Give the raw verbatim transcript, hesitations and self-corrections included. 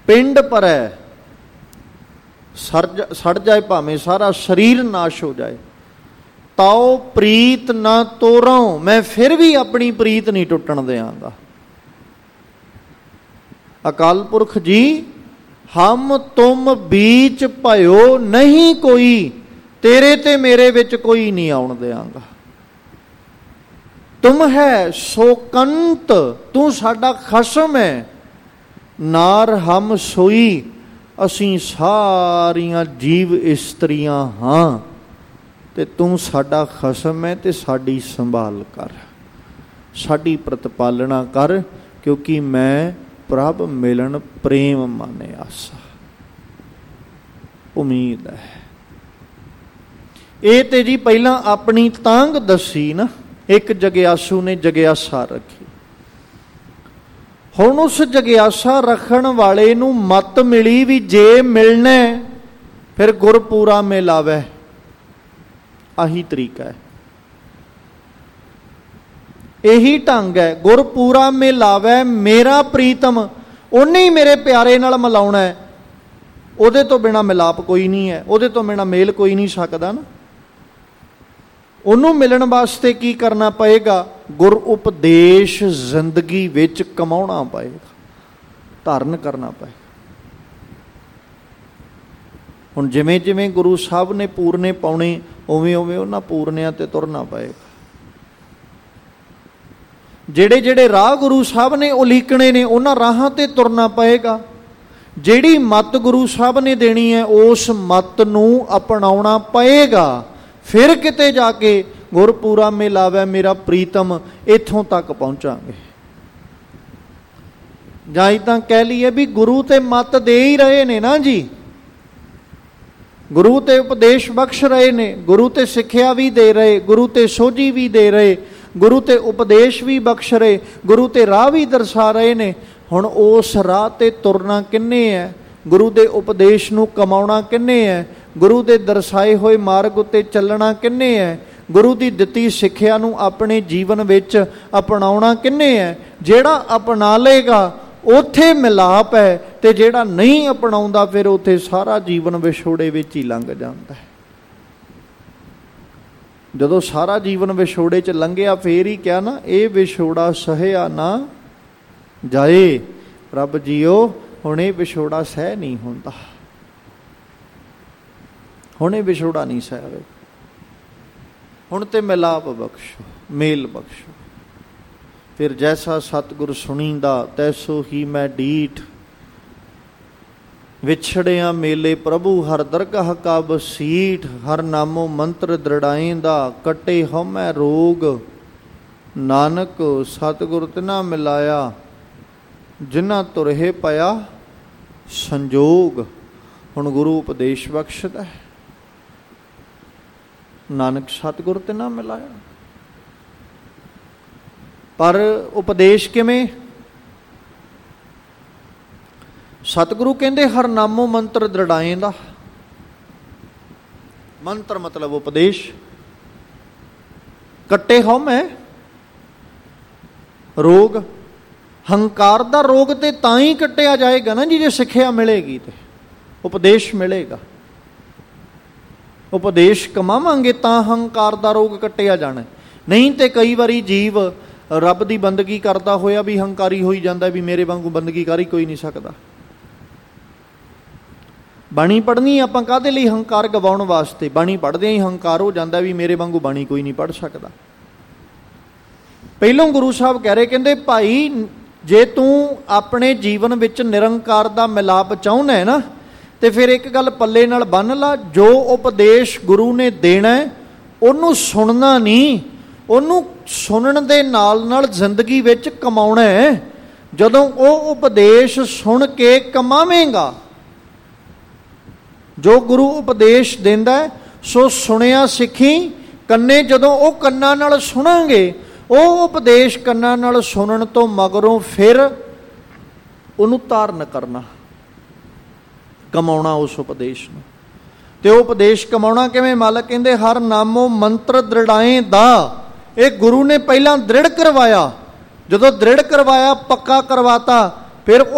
ਪਿੰਡ ਭਰੈ, ਸੜ ਸੜ ਜਾਏ ਭਾਵੇਂ ਸਾਰਾ ਸਰੀਰ ਨਾਸ਼ ਹੋ ਜਾਏ, ਤਾਓ ਪ੍ਰੀਤ ਨਾ ਤੋਰੋਂ, ਮੈਂ ਫਿਰ ਵੀ ਆਪਣੀ ਪ੍ਰੀਤ ਨਹੀਂ ਟੁੱਟਣ ਦਿਆਂਗਾ। ਅਕਾਲ ਪੁਰਖ ਜੀ, ਹਮ ਤੁਮ ਬੀਚ ਭਇਓ ਨਹੀਂ ਕੋਈ, ਤੇਰੇ ਤੇ ਮੇਰੇ ਵਿੱਚ ਕੋਈ ਨਹੀਂ ਆਉਣ ਦਿਆਂਗਾ। ਤੁਮ ਹੈ ਸੋ ਕੰਤ, ਤੂੰ ਸਾਡਾ ਖਸਮ ਹੈ। ਨਾਰ ਹਮ ਸੋਈ, ਅਸੀਂ ਸਾਰੀਆਂ ਜੀਵ ਇਸਤਰੀਆਂ ਹਾਂ, ਤੇ ਤੂੰ ਸਾਡਾ ਖਸਮ ਹੈ ਤੇ ਸਾਡੀ ਸੰਭਾਲ ਕਰ, ਸਾਡੀ ਪ੍ਰਤਪਾਲਣਾ ਕਰ, ਕਿਉਂਕਿ ਮੈਂ ਪ੍ਰਭ ਮਿਲਣ ਪ੍ਰੇਮ ਮਾਨੇ ਆਸਾ। ਉਮੀਦ ਹੈ ਇਹ ਤੇ ਜੀ ਪਹਿਲਾਂ ਆਪਣੀ ਤਾਂਘ ਦੱਸੀ ਨਾ, ਇੱਕ ਜਗਿਆਸੂ ਨੇ ਜਗਿਆਸਾ ਰੱਖੀ। ਹੁਣ ਉਸ ਜਗਿਆਸਾ ਰੱਖਣ ਵਾਲੇ ਨੂੰ ਮੱਤ ਮਿਲੀ ਵੀ ਜੇ ਮਿਲਣਾ ਫਿਰ ਗੁਰਪੂਰਾ ਮਿਲਾਵੇ। ਆਹੀ ਤਰੀਕਾ ਹੈ, ਇਹੀ ਢੰਗ ਹੈ। ਗੁਰਪੂਰਾ ਮਿਲਾਵੇ ਮੇਰਾ ਪ੍ਰੀਤਮ, ਉਹਨੇ ਹੀ ਮੇਰੇ ਪਿਆਰੇ ਨਾਲ ਮਿਲਾਉਣਾ ਹੈ। ਉਹਦੇ ਤੋਂ ਬਿਨਾਂ ਮਿਲਾਪ ਕੋਈ ਨਹੀਂ ਹੈ, ਉਹਦੇ ਤੋਂ ਬਿਨਾਂ ਮੇਲ ਕੋਈ ਨਹੀਂ ਸਕਦਾ ਨਾ। ਉਹਨੂੰ ਮਿਲਣ ਵਾਸਤੇ ਕੀ ਕਰਨਾ ਪਏਗਾ? ਗੁਰ ਉਪਦੇਸ਼ ਜ਼ਿੰਦਗੀ ਵਿੱਚ ਕਮਾਉਣਾ ਪਏਗਾ, ਧਾਰਨ ਕਰਨਾ ਪਏਗਾ। ਹੁਣ ਜਿਵੇਂ ਜਿਵੇਂ ਗੁਰੂ ਸਾਹਿਬ ਨੇ ਪੂਰਨੇ ਪਾਉਣੇ, ਉਵੇਂ ਉਵੇਂ ਉਹਨਾਂ ਪੂਰਨਿਆਂ ਤੇ ਤੁਰਨਾ ਪਏਗਾ। ਜਿਹੜੇ ਜਿਹੜੇ ਰਾਹ ਗੁਰੂ ਸਾਹਿਬ ਨੇ ਉਲੀਕਣੇ ਨੇ, ਉਹਨਾਂ ਰਾਹਾਂ ਤੇ ਤੁਰਨਾ ਪਏਗਾ। ਜਿਹੜੀ ਮੱਤ ਗੁਰੂ ਸਾਹਿਬ ਨੇ ਦੇਣੀ ਹੈ, ਉਸ ਮੱਤ ਨੂੰ ਅਪਣਾਉਣਾ ਪਏਗਾ। ਫਿਰ ਕਿਤੇ ਜਾ ਕੇ ਗੁਰਪੂਰਾ ਮਿਲਾਵੇ ਮੇਰਾ ਪ੍ਰੀਤਮ, ਇੱਥੋਂ ਤੱਕ ਪਹੁੰਚਾਂਗੇ। ਜਾਂ ਤਾਂ ਕਹਿ ਲਈਏ ਵੀ ਗੁਰੂ ਤੇ ਮੱਤ ਦੇ ਹੀ ਰਹੇ ਨੇ ਨਾ ਜੀ, ਗੁਰੂ ਤੇ ਉਪਦੇਸ਼ ਬਖਸ਼ ਰਹੇ ਨੇ, ਗੁਰੂ ਤੇ ਸਿੱਖਿਆ ਵੀ ਦੇ ਰਹੇ, ਗੁਰੂ ਤੇ ਸੋਝੀ ਵੀ ਦੇ ਰਹੇ, ਗੁਰੂ ਤੇ ਉਪਦੇਸ਼ ਵੀ ਬਖਸ਼ ਰਹੇ, ਗੁਰੂ ਤੇ ਰਾਹ ਵੀ ਦਰਸਾ ਰਹੇ ਨੇ। ਹੁਣ ਉਸ ਰਾਹ ਤੇ ਤੁਰਨਾ ਕਿੰਨੇ ਹੈ? ਗੁਰੂ ਦੇ ਉਪਦੇਸ਼ ਨੂੰ ਕਮਾਉਣਾ ਕਿੰਨੇ ਹੈ? ਗੁਰੂ ਦੇ ਦਰਸਾਏ ਹੋਏ ਮਾਰਗ ਉੱਤੇ ਚੱਲਣਾ ਕਿੰਨੇ ਹੈ? ਗੁਰੂ ਦੀ ਦਿੱਤੀ ਸਿੱਖਿਆ ਨੂੰ ਆਪਣੇ ਜੀਵਨ ਵਿੱਚ ਅਪਣਾਉਣਾ ਕਿੰਨੇ ਹੈ? ਜਿਹੜਾ ਅਪਣਾ ਲਏਗਾ ਉੱਥੇ ਮਿਲਾਪ ਹੈ, ਤੇ ਜਿਹੜਾ ਨਹੀਂ ਅਪਣਾਉਂਦਾ ਫਿਰ ਉੱਥੇ ਸਾਰਾ ਜੀਵਨ ਵਿਛੋੜੇ ਵਿੱਚ ਹੀ ਲੰਘ ਜਾਂਦਾ ਹੈ। ਜਦੋਂ ਸਾਰਾ ਜੀਵਨ ਵਿਛੋੜੇ 'ਚ ਲੰਘਿਆ ਫੇਰ ਹੀ ਕਿਹਾ ਨਾ, ਇਹ ਵਿਛੋੜਾ ਸਹਿਆ ਨਾ ਜਾਏ। ਰੱਬ ਜੀਓ, ਹੁਣ ਇਹ ਵਿਛੋੜਾ ਸਹਿ ਨਹੀਂ ਹੁੰਦਾ, ਹੁਣ ਇਹ ਵਿਛੋੜਾ ਨਹੀਂ ਸਹਿ, ਹੁਣ ਤੇ ਮਿਲਾਪ ਬਖਸ਼ੋ, ਮੇਲ ਬਖਸ਼ੋ। ਫਿਰ ਜੈਸਾ ਸਤਿਗੁਰ ਸੁਣੀਂਦਾ ਤੈਸੋ ਹੀ ਮੈਂ ਡੀਠ, ਵਿਛੜਿਆ ਮੇਲੇ ਪ੍ਰਭੂ ਹਰ ਦਰਗਾਹ ਕਾ ਬਸੀਠ। ਹਰ ਨਾਮੋ ਮੰਤਰ ਦ੍ਰਿੜਾਏਂਦਾ, ਕੱਟੇ ਹਉਮੈ ਰੋਗ। ਨਾਨਕ ਸਤਿਗੁਰ ਤਿਨਾ ਮਿਲਾਇਆ, ਜਿਨ੍ਹਾਂ ਤੁਰਹੇ ਪਿਆ ਸੰਜੋਗ। ਹੁਣ ਗੁਰੂ ਉਪਦੇਸ਼ ਬਖਸ਼ਦਾ ਹੈ, ਨਾਨਕ ਸਤਿਗੁਰ ਤਿਨਾ ਮਿਲਾਇਆ। ਪਰ ਉਪਦੇਸ਼ ਕਿਵੇਂ? ਸਤਿਗੁਰੂ ਕਹਿੰਦੇ ਹਰ ਨਾਮੋ ਮੰਤਰ ਦ੍ਰਿੜਾਏਂਦਾ। ਮੰਤਰ ਮਤਲਬ ਉਪਦੇਸ਼। ਕੱਟੇ ਹਉਮੈ ਰੋਗ। ਹੰਕਾਰ ਦਾ ਰੋਗ ਤੇ ਤਾਂ ਹੀ ਕੱਟਿਆ ਜਾਏਗਾ ਨਾ ਜੀ, ਜੇ ਸਿੱਖਿਆ ਮਿਲੇਗੀ ਤੇ ਉਪਦੇਸ਼ ਮਿਲੇਗਾ। ਉਪਦੇਸ਼ ਕਮਾਵਾਂਗੇ ਤਾਂ ਹੰਕਾਰ ਦਾ ਰੋਗ ਕੱਟਿਆ ਜਾਣਾ। ਨਹੀਂ ਤੇ ਕਈ ਵਾਰੀ ਜੀਵ ਰੱਬ ਦੀ ਬੰਦਗੀ ਕਰਦਾ ਹੋਇਆ ਵੀ ਹੰਕਾਰੀ ਹੋਈ ਜਾਂਦਾ, ਵੀ ਮੇਰੇ ਵਾਂਗੂ ਬੰਦਗੀ ਕਰ ਹੀ ਕੋਈ ਨਹੀਂ ਸਕਦਾ। ਬਾਣੀ ਪੜ੍ਹਨੀ ਆਪਾਂ ਕਾਹਦੇ ਲਈ? ਹੰਕਾਰ ਗਵਾਉਣ ਵਾਸਤੇ। ਬਾਣੀ ਪੜ੍ਹਦਿਆਂ ਹੀ ਹੰਕਾਰ ਹੋ ਜਾਂਦਾ ਵੀ ਮੇਰੇ ਵਾਂਗੂ ਬਾਣੀ ਕੋਈ ਨਹੀਂ ਪੜ੍ਹ ਸਕਦਾ। ਪਹਿਲੋਂ ਗੁਰੂ ਸਾਹਿਬ ਕਹਿ ਰਹੇ, ਕਹਿੰਦੇ ਭਾਈ ਜੇ ਤੂੰ ਆਪਣੇ ਜੀਵਨ ਵਿੱਚ ਨਿਰੰਕਾਰ ਦਾ ਮਿਲਾਪ ਚਾਹੁੰਦਾ ਹੈ ਨਾ, ਤੇ ਫਿਰ ਇੱਕ ਗੱਲ ਪੱਲੇ ਨਾਲ ਬੰਨ੍ਹ ਲਾ, ਜੋ ਉਪਦੇਸ਼ ਗੁਰੂ ਨੇ ਦੇਣਾ ਉਹਨੂੰ ਸੁਣਨਾ ਨਹੀਂ, ਉਹਨੂੰ ਸੁਣਨ ਦੇ ਨਾਲ ਨਾਲ ਜ਼ਿੰਦਗੀ ਵਿੱਚ ਕਮਾਉਣਾ ਹੈ। ਜਦੋਂ ਉਹ ਉਪਦੇਸ਼ ਸੁਣ ਕੇ ਕਮਾਵੇਂਗਾ, ਜੋ ਗੁਰੂ ਉਪਦੇਸ਼ ਦਿੰਦਾ ਸੋ ਸੁਣਿਆ ਸਿੱਖੀ ਕੰਨੇ। ਜਦੋਂ ਉਹ ਕੰਨਾਂ ਨਾਲ ਸੁਣਾਂਗੇ, ਉਹ ਉਪਦੇਸ਼ ਕੰਨਾਂ ਨਾਲ ਸੁਣਨ ਤੋਂ ਮਗਰੋਂ ਫਿਰ ਉਹਨੂੰ ਧਾਰਨ ਕਰਨਾ, ਕਮਾਉਣਾ ਉਸ ਉਪਦੇਸ਼ ਨੂੰ। ਤੇ ਉਹ ਉਪਦੇਸ਼ ਕਮਾਉਣਾ ਕਿਵੇਂ? ਮਾਲਕ ਕਹਿੰਦੇ ਹਰ ਨਾਮੋ ਮੰਤਰ ਦ੍ਰਿੜਾਏ ਦਾ। ਇਹ ਗੁਰੂ ਨੇ ਪਹਿਲਾਂ ਦ੍ਰਿੜ ਕਰਵਾਇਆ, ਜਦੋਂ ਦ੍ਰਿੜ ਕਰਵਾਇਆ, ਪੱਕਾ ਕਰਵਾਤਾ, ਫਿਰ